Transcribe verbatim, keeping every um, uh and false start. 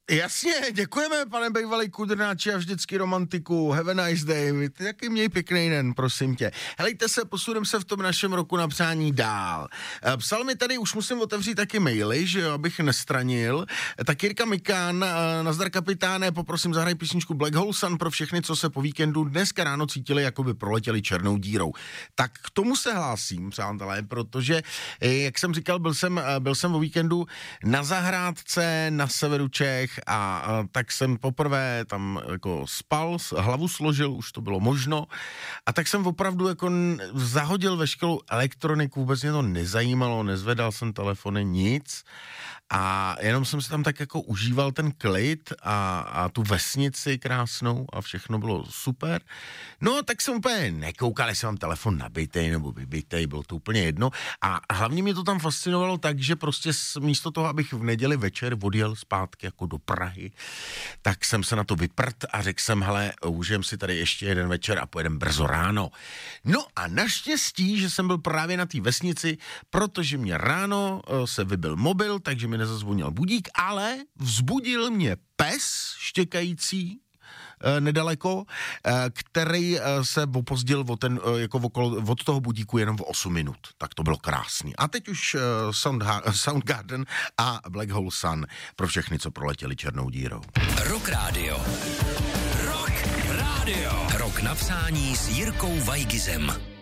Jasně, děkujeme, pane bejvalý kudrnáči a vždycky romantiku. Have a nice day. Vy taky měj pěkný den, prosím tě. Helejte se, posuneme se v tom našem roku na přání dál. Psal mi tady, už musím otevřít taky maily, že jo, abych nestranil. Tak Jirka Mikán, nazdar kapitáne, poprosím zahraj písničku Black Hole Sun pro všechny, co se po víkendu dneska ráno cítili, jako by proletěli černou dírou. Tak k tomu se hlásím, přátelé, protože, jak jsem říkal, byl jsem, byl jsem o víkendu na zahrádce na severu Čech, A, a tak jsem poprvé tam jako spal, hlavu složil, už to bylo možno, a tak jsem opravdu jako zahodil veškerou elektroniku, vůbec mě to nezajímalo, nezvedal jsem telefony, nic, a jenom jsem si tam tak jako užíval ten klid a, a tu vesnici krásnou a všechno bylo super. No tak jsem úplně nekoukal, jestli mám telefon nabitej nebo vybitej, bylo to úplně jedno, a hlavně mě to tam fascinovalo tak, že prostě místo toho, abych v neděli večer odjel zpátky jako do Prahy, tak jsem se na to vyprt a řekl jsem, hele, užijem si tady ještě jeden večer a pojedem brzo ráno. No a naštěstí, že jsem byl právě na té vesnici, protože mě ráno se vybil mobil, takže mi nezazvonil budík, ale vzbudil mě pes štěkající nedaleko, který se opozdil od, ten, jako okolo, od toho budíku jenom v osm minut. Tak to bylo krásný. A teď už Sound, Soundgarden a Black Hole Sun pro všechny, co proletěli černou dírou. Rock Radio. Rock Radio. Rok napsání s Jirkou Vajgizem.